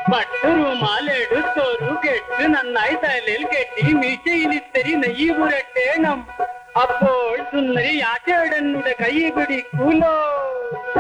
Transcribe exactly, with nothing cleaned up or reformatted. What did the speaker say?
പട്ടുറുമാലെടുത്തൊരു കെട്ട് നന്നായി തലയിൽ കെട്ടി മീശയിൽ ഇത്തിരി നെയ്യ് പുരട്ടേണം. അപ്പോൾ സുന്ദരി ആ ചേടനുടെ കൈ പിടിക്കൂലോ.